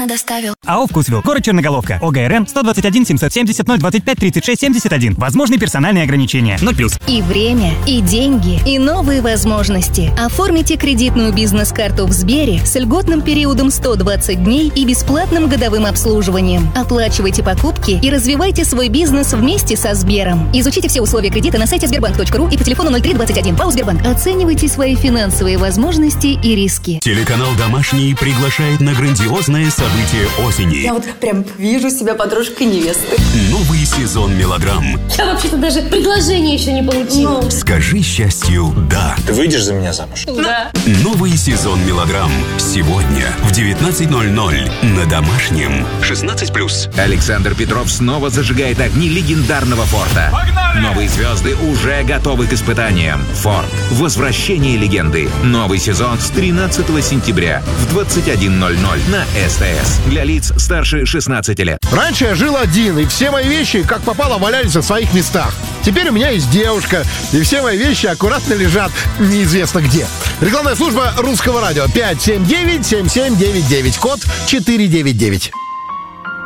вкусно доставил. АО «Вкусвилл», город Черноголовка, ОГРН 121 770 025 36 71. Возможны персональные ограничения. 0+. И время, и деньги, и новые возможности. Оформите кредитную бизнес-карту в Сбере с льготным периодом 120 дней и бесплатным годовым обслуживанием. Оплачивайте покупки и развивайте свой бизнес вместе со Сбером. Изучите все условия кредита на сайте sberbank.ru и по телефону 0321. ПАО «Сбербанк». Оценивайте свои финансовые возможности и риски. Телеканал «Домашний» приглашает на грандиозное событие осени. Я вот прям вижу себя подружкой невесты. Новый сезон мелодрам. Я вообще-то даже предложение еще не получила. Скажи счастью «да». Ты выйдешь за меня замуж? Да. Новый сезон мелодрам. Сегодня в 19:00 на Домашнем. 16+. Александр Петров снова зажигает огни легендарного «Форда». Погнали! Новые звезды уже готовы к испытаниям. «Форд. Возвращение легенды». Новый сезон с 13 сентября в 21:00 на СТС. Для лиц старше 16 лет. Раньше я жил один, и все мои вещи, как попало, валялись в своих местах. Теперь у меня есть девушка, и все мои вещи аккуратно лежат неизвестно где. Рекламная служба Русского радио 579-7799, код 499.